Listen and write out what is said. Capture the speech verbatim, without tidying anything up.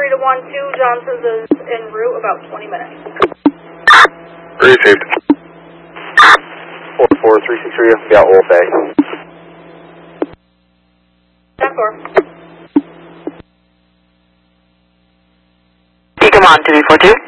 three to one two, Johnson's is en route about twenty minutes. Received. four four three six three, got Wolf A. ten four. Take him on, two four two.